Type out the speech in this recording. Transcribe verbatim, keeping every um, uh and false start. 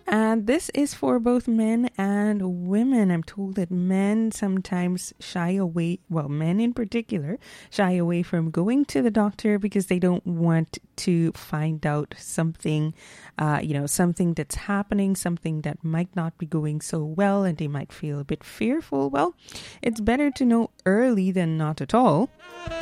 And this is for both men and women. I'm told that men sometimes shy away, well, men in particular, shy away from going to the doctor because they don't want to find out something, uh, you know, something that's happening, something that might not be going so well, and they might feel a bit fearful. Well, it's better to know early than not at all.